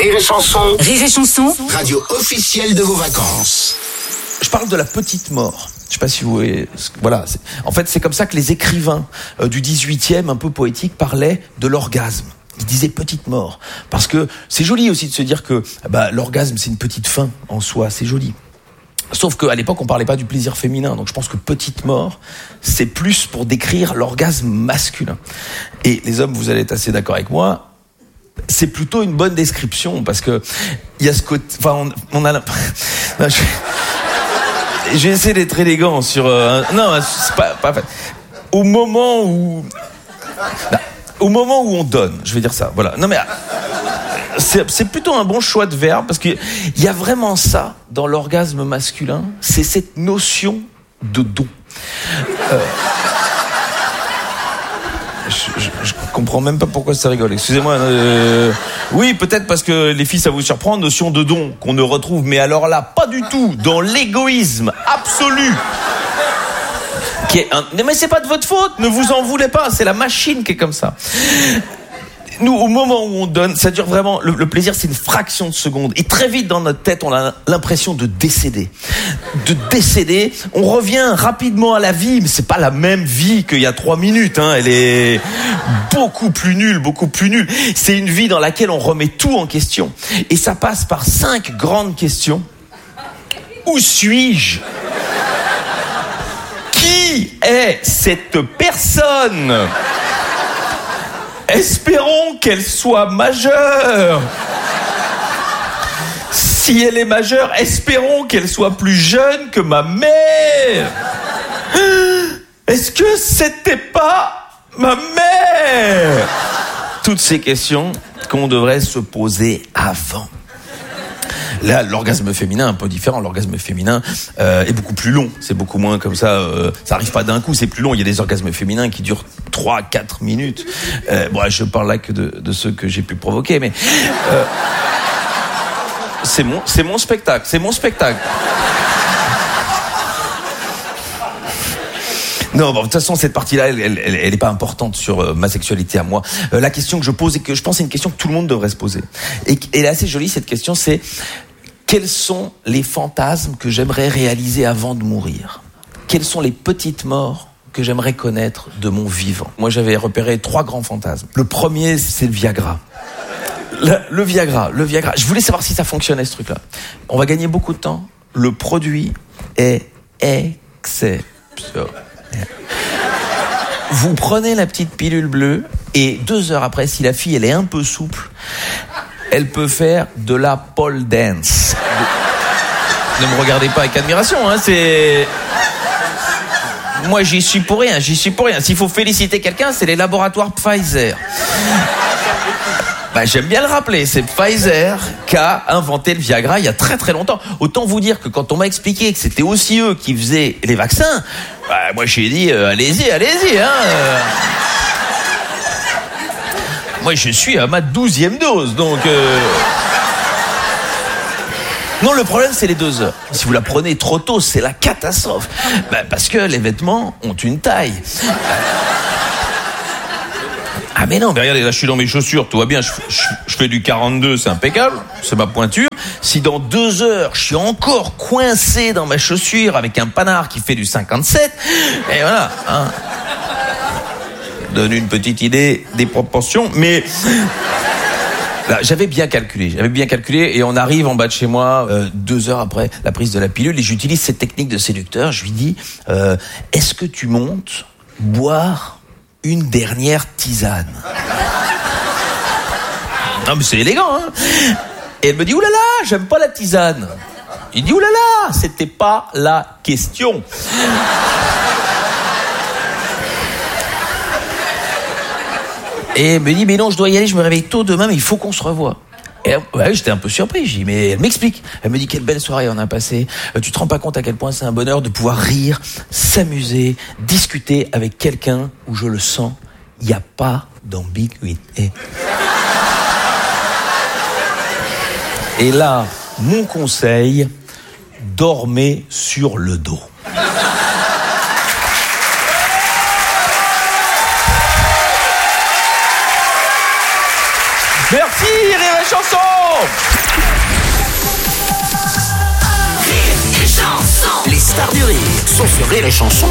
Rire et Chanson. Rire et Chanson. Radio officielle de vos vacances. Je parle de la petite mort. Je sais pas si vous voyez. Voilà. En fait, c'est comme ça que les écrivains du 18e, un peu poétiques, parlaient de l'orgasme. Ils disaient petite mort. Parce que c'est joli aussi de se dire que l'orgasme, c'est une petite fin en soi. C'est joli. Sauf qu'à l'époque, on parlait pas du plaisir féminin. Donc je pense que petite mort, c'est plus pour décrire l'orgasme masculin. Et les hommes, vous allez être assez d'accord avec moi, c'est plutôt une bonne description. Parce que il y a ce côté... Enfin, on a... Non, j'ai essayé d'être élégant sur... Non, c'est pas... Au moment où on donne, je vais dire ça, voilà. Non mais... C'est plutôt un bon choix de verbe parce qu'il y a vraiment ça dans l'orgasme masculin, c'est cette notion de don. Je comprends même pas pourquoi ça rigole, excusez-moi. Oui, peut-être parce que les filles ça vous surprend, notion de don qu'on ne retrouve, mais alors là, pas du tout, dans l'égoïsme absolu. Mais c'est pas de votre faute, ne vous en voulez pas, c'est la machine qui est comme ça. Nous, au moment où on donne, ça dure vraiment, le plaisir, c'est une fraction de seconde. Et très vite, dans notre tête, on a l'impression de décéder. On revient rapidement à la vie, mais c'est pas la même vie qu'il y a 3 minutes, hein. Elle est beaucoup plus nulle. C'est une vie dans laquelle on remet tout en question. Et ça passe par 5 grandes questions. Où suis-je? Qui est cette personne? Espérons qu'elle soit majeure. Si elle est majeure, espérons qu'elle soit plus jeune que ma mère. Est-ce que c'était pas ma mère? Toutes ces questions qu'on devrait se poser avant. Là, l'orgasme féminin est un peu différent. L'orgasme féminin est beaucoup plus long. C'est beaucoup moins comme ça. Ça arrive pas d'un coup, c'est plus long. Il y a des orgasmes féminins qui durent 3-4 minutes. Je parle là que de ceux que j'ai pu provoquer, mais c'est mon spectacle. Non, de toute façon, cette partie-là, elle est pas importante sur ma sexualité à moi. La question que je pose et que je pense c'est une question que tout le monde devrait se poser. Et elle est assez jolie, cette question, c'est quels sont les fantasmes que j'aimerais réaliser avant de mourir? Quelles sont les petites morts que j'aimerais connaître de mon vivant? Moi, j'avais repéré 3 grands fantasmes. Le premier, c'est le Viagra. Le Viagra. Je voulais savoir si ça fonctionnait, ce truc-là. On va gagner beaucoup de temps. Le produit est exceptionnel. Vous prenez la petite pilule bleue et 2 heures après, si la fille elle est un peu souple, elle peut faire de la pole dance. Ne me regardez pas avec admiration, hein, c'est... Moi j'y suis pour rien. S'il faut féliciter quelqu'un, c'est les laboratoires Pfizer. J'aime bien le rappeler, c'est Pfizer qui a inventé le Viagra il y a très très longtemps. Autant vous dire que quand on m'a expliqué que c'était aussi eux qui faisaient les vaccins, moi j'ai dit allez-y, hein. Moi je suis à ma 12e dose, donc... Non, le problème c'est les 2 heures. Si vous la prenez trop tôt, c'est la catastrophe. Parce que les vêtements ont une taille. Ah mais non, mais regardez, là je suis dans mes chaussures, tout va bien, je fais du 42, c'est impeccable, c'est ma pointure. Si dans 2 heures, je suis encore coincé dans ma chaussure avec un panard qui fait du 57, et voilà, hein. Donne une petite idée des proportions, mais... Là, j'avais bien calculé et on arrive en bas de chez moi 2 heures après la prise de la pilule et j'utilise cette technique de séducteur, je lui dis est-ce que tu montes boire une dernière tisane? Non mais c'est élégant, hein. Et elle me dit oulala, j'aime pas la tisane. Il dit oulala, c'était pas la question. Et elle me dit mais non, je dois y aller, je me réveille tôt demain, mais il faut qu'on se revoie. Et j'étais un peu surpris, j'ai dit mais elle m'explique. Elle me dit quelle belle soirée on a passé. Tu te rends pas compte à quel point c'est un bonheur de pouvoir rire, s'amuser, discuter avec quelqu'un où je le sens, il n'y a pas d'ambiguïté. Et là, mon conseil, dormez sur le dos. Merci. Rire et Chanson. Les stars du rire sont sur Rire et Chanson.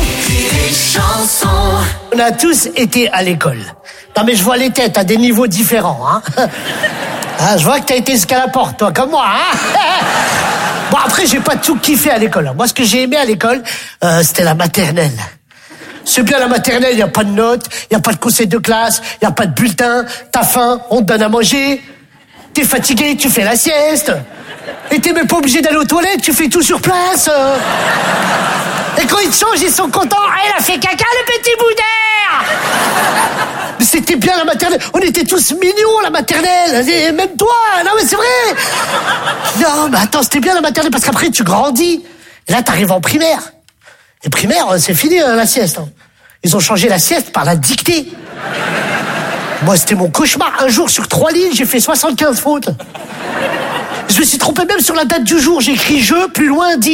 On a tous été à l'école. Non mais je vois les têtes à des niveaux différents. Hein. Ah, je vois que t'as été jusqu'à la porte, toi, comme moi. Hein. Bon, après, j'ai pas tout kiffé à l'école. Moi, ce que j'ai aimé à l'école, c'était la maternelle. C'est bien la maternelle, y a pas de notes, y a pas de conseil de classe, y a pas de bulletin, t'as faim, on te donne à manger, t'es fatigué, tu fais la sieste. Et t'es même pas obligé d'aller aux toilettes, tu fais tout sur place. Et quand ils te changent, ils sont contents. Ah, il a fait caca, le petit bout d'air. Mais c'était bien la maternelle. On était tous mignons, la maternelle. Et même toi. Non, mais c'est vrai. Non, mais attends, c'était bien la maternelle parce qu'après, tu grandis. Et là, t'arrives en primaire. Et primaire, c'est fini, la sieste. Ils ont changé la sieste par la dictée. Moi, c'était mon cauchemar. Un jour, sur 3 lignes, j'ai fait 75 fautes. Je me suis trompé même sur la date du jour. J'ai écrit « je », plus loin, « dit ».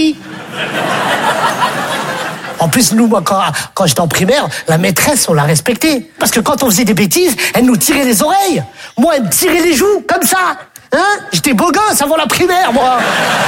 En plus, nous, moi, quand j'étais en primaire, la maîtresse, on l'a respectée. Parce que quand on faisait des bêtises, elle nous tirait les oreilles. Moi, elle me tirait les joues, comme ça. Hein? J'étais beau gosse avant la primaire, moi.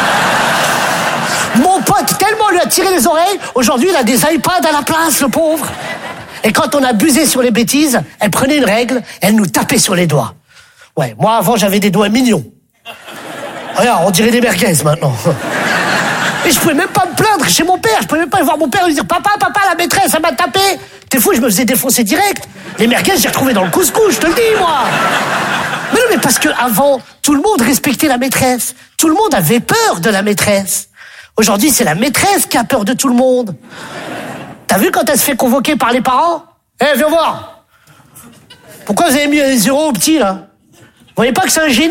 Mon pote, tellement lui a tiré les oreilles, aujourd'hui, il a des iPads à la place, le pauvre. Et quand on abusait sur les bêtises, elle prenait une règle, elle nous tapait sur les doigts. Ouais, moi, avant, j'avais des doigts mignons. Regarde, on dirait des merguez, maintenant. Et je pouvais même pas me plaindre chez mon père. Je pouvais même pas aller voir mon père et lui dire « Papa, la maîtresse, elle m'a tapé !» T'es fou, je me faisais défoncer direct. Les merguez, j'ai retrouvé dans le couscous, je te le dis, moi. Mais non, mais parce que avant, tout le monde respectait la maîtresse. Tout le monde avait peur de la maîtresse. Aujourd'hui, c'est la maîtresse qui a peur de tout le monde. T'as vu quand elle se fait convoquer par les parents ? Eh, viens voir. Pourquoi vous avez mis un 0 au petit, là ? Vous voyez pas que c'est un génie ?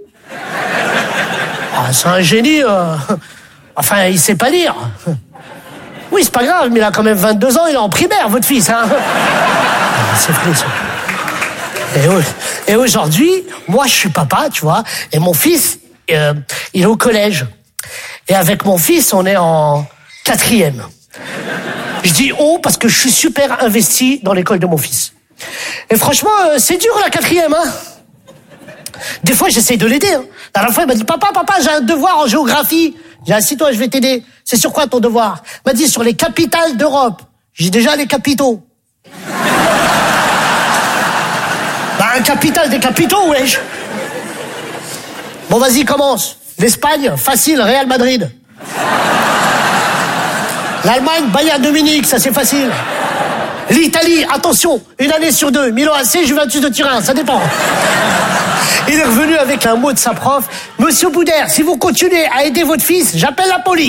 Ah, c'est un génie, enfin, il sait pas lire. Oui, c'est pas grave, mais il a quand même 22 ans, il est en primaire, votre fils, hein. C'est vrai, ça. Et aujourd'hui, moi, je suis papa, tu vois, et mon fils, il est au collège. Et avec mon fils, on est en 4e. Je dis « on » parce que je suis super investi dans l'école de mon fils. Et franchement, c'est dur, la 4e, hein. Des fois, j'essaye de l'aider. Hein. La dernière fois, il m'a dit « Papa, j'ai un devoir en géographie. » J'ai dit « Assis-toi, je vais t'aider. » C'est sur quoi ton devoir ? Il m'a dit « Sur les capitales d'Europe. » J'ai déjà les capitaux. Bah, un capital des capitaux, wesh. Bon, vas-y, commence. L'Espagne, facile, Real Madrid. L'Allemagne, Bayern de Munich, ça c'est facile. L'Italie, attention, 1 année sur 2, Milan AC, Juventus de Turin, ça dépend. Il est revenu avec un mot de sa prof. « Monsieur Boudère, si vous continuez à aider votre fils, j'appelle la police. »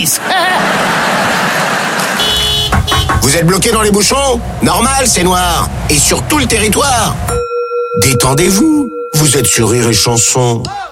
Vous êtes bloqué dans les bouchons ? Normal, c'est noir. Et sur tout le territoire. Détendez-vous. Vous êtes sur Rire et Chanson.